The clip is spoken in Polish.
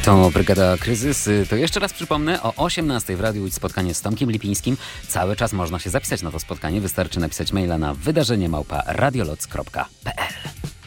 To Brygada Kryzys. To jeszcze raz przypomnę, o 18:00 w Radiu Łódź spotkanie z Tomkiem Lipińskim. Cały czas można się zapisać na to spotkanie. Wystarczy napisać maila na wydarzenie@radioloc.pl.